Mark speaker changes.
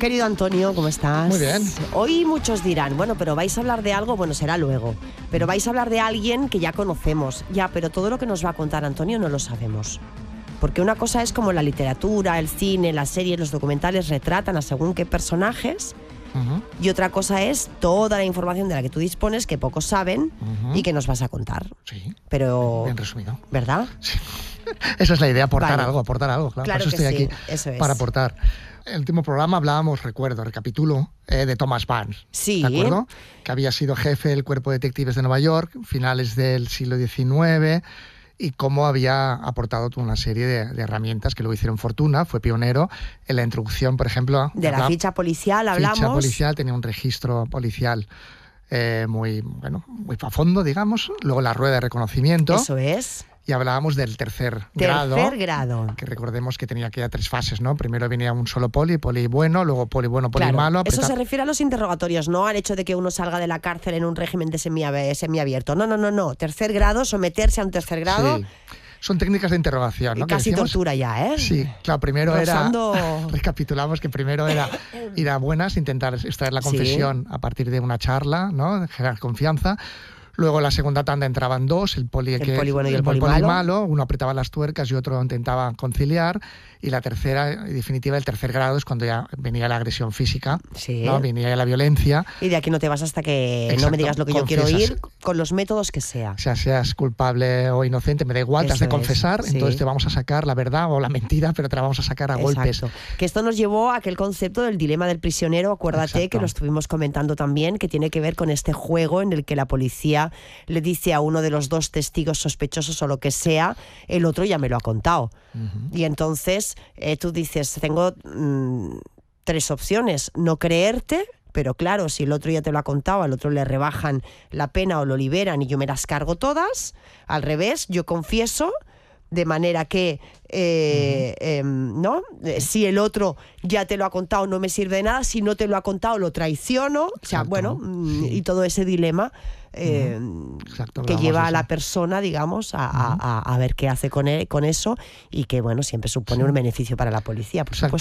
Speaker 1: Querido Antonio, ¿cómo estás?
Speaker 2: Muy bien.
Speaker 1: Hoy muchos dirán, bueno, pero vais a hablar de algo, bueno, será luego, pero vais a hablar de alguien que ya conocemos. Ya, pero todo lo que nos va a contar Antonio no lo sabemos. Porque una cosa es como la literatura, el cine, las series, los documentales retratan a según qué personajes. Y otra cosa es toda la información de la que tú dispones, que pocos saben y que nos vas a contar.
Speaker 2: Sí,
Speaker 1: pero
Speaker 2: bien resumido.
Speaker 1: ¿Verdad?
Speaker 2: Sí. Esa es la idea, aportar
Speaker 1: Vale.
Speaker 2: algo, claro. Por eso estoy aquí,
Speaker 1: eso es.
Speaker 2: para aportar. En el último programa hablábamos, recapitulo, de Thomas Vance.
Speaker 1: Sí.
Speaker 2: ¿De acuerdo? Que había sido jefe del Cuerpo de Detectives de Nueva York, finales del siglo XIX, y cómo había aportado toda una serie de herramientas que luego hicieron fortuna. Fue pionero en la introducción, por ejemplo...
Speaker 1: De la ficha policial hablamos.
Speaker 2: Ficha policial, tenía un registro policial muy a fondo, digamos. Luego la rueda de reconocimiento.
Speaker 1: Eso es.
Speaker 2: Y hablábamos del tercer grado.
Speaker 1: Tercer grado.
Speaker 2: Que recordemos que tenía que ir a 3 fases, ¿no? Primero venía un solo poli bueno, luego poli bueno, poli malo.
Speaker 1: Eso se refiere a los interrogatorios, no al hecho de que uno salga de la cárcel en un régimen de semiabierto. No. Tercer grado, someterse a un tercer grado.
Speaker 2: Sí. Son técnicas de interrogación, ¿no?
Speaker 1: Casi tortura ya, ¿eh?
Speaker 2: Sí, claro, primero
Speaker 1: Rozando...
Speaker 2: recapitulamos que primero era ir a buenas, intentar extraer la confesión a partir de una charla, ¿no? Generar confianza. Luego la segunda tanda entraban 2, el poli
Speaker 1: bueno y el poli
Speaker 2: malo. Uno apretaba las tuercas y otro intentaba conciliar. Y la tercera, en definitiva, el tercer grado es cuando ya venía la agresión física, ¿no? Venía la violencia.
Speaker 1: Y de aquí no te vas hasta que
Speaker 2: Exacto.
Speaker 1: no me digas lo que yo quiero oír, con los métodos que sea.
Speaker 2: O sea, seas culpable o inocente, me da igual, te has de confesar, entonces te vamos a sacar la verdad o la mentira, pero te la vamos a sacar a golpes.
Speaker 1: Que esto nos llevó a aquel concepto del dilema del prisionero, acuérdate que lo estuvimos comentando también, que tiene que ver con este juego en el que la policía le dice a uno de los 2 testigos sospechosos o lo que sea, el otro ya me lo ha contado. Y entonces tú dices, tengo 3 opciones, no creerte, pero claro, si el otro ya te lo ha contado, al otro le rebajan la pena o lo liberan y yo me las cargo todas. Al revés, yo confieso, de manera que ¿no? Si el otro ya te lo ha contado no me sirve de nada, si no te lo ha contado lo traiciono. O sea, y todo ese dilema que lleva a la persona, digamos, a ver qué hace con eso, y que, bueno, siempre supone un beneficio para la policía, por supuesto.